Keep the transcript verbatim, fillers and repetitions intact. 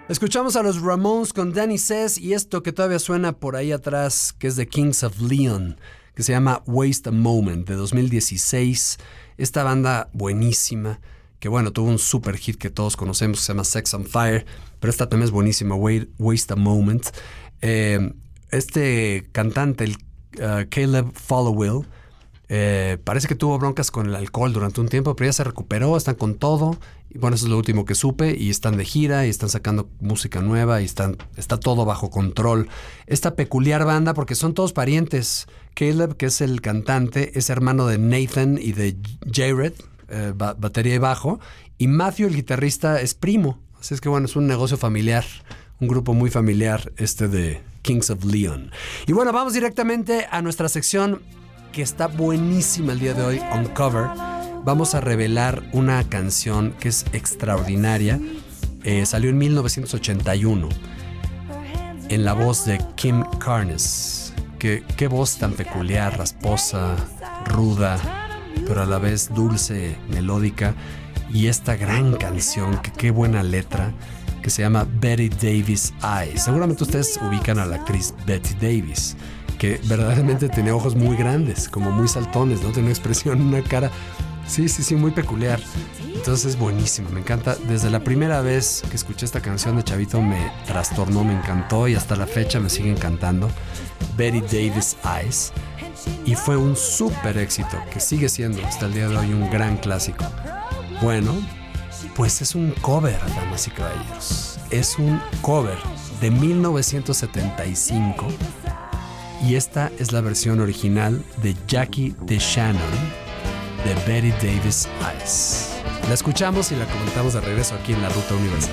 Escuchamos a los Ramones con Danny Says y esto que todavía suena por ahí atrás, que es de Kings of Leon, que se llama Waste a Moment, de dos mil dieciséis. Esta banda buenísima, que bueno, tuvo un super hit que todos conocemos, que se llama Sex on Fire, pero esta también es buenísima, Waste a Moment. Eh, este cantante, el uh, Caleb Followill, eh, parece que tuvo broncas con el alcohol durante un tiempo, pero ya se recuperó, están con todo. Y bueno, eso es lo último que supe, y están de gira, y están sacando música nueva, y están, está todo bajo control. Esta peculiar banda, porque son todos parientes. Caleb, que es el cantante, es hermano de Nathan y de Jared, eh, ba- batería y bajo, y Matthew, el guitarrista, es primo. Así es que bueno, es un negocio familiar, un grupo muy familiar este de Kings of Leon. Y bueno, vamos directamente a nuestra sección que está buenísima el día de hoy, Uncover. Vamos a revelar una canción que es extraordinaria. Eh, salió en mil novecientos ochenta y uno en la voz de Kim Carnes. Que, qué voz tan peculiar, rasposa, ruda, pero a la vez dulce, melódica. Y esta gran canción, que qué buena letra, que se llama Betty Davis Eyes. Seguramente ustedes ubican a la actriz Betty Davis, que verdaderamente tenía ojos muy grandes, como muy saltones, ¿no? Tiene una expresión, una cara... Sí, sí, sí, muy peculiar. Entonces es buenísimo, me encanta. Desde la primera vez que escuché esta canción de chavito me trastornó, me encantó y hasta la fecha me sigue encantando. Betty Davis Eyes. Y fue un súper éxito que sigue siendo hasta el día de hoy un gran clásico. Bueno, pues es un cover, damas y caballeros. Es un cover de mil novecientos setenta y cinco y esta es la versión original de Jackie DeShannon de Betty Davis Eyes. La escuchamos y la comentamos de regreso aquí en La Ruta Universal.